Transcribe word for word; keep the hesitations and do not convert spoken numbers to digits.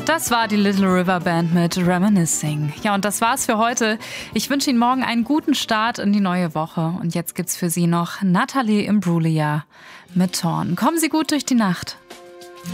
Das war die Little River Band mit Reminiscing. Ja, und das war's für heute. Ich wünsche Ihnen morgen einen guten Start in die neue Woche. Und jetzt gibt's für Sie noch Natalie Imbruglia mit Torn. Kommen Sie gut durch die Nacht.